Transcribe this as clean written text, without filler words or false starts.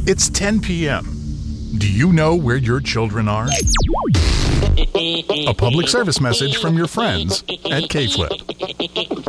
It's 10 p.m. Do you know where your children are? A public service message from your friends at KFlip.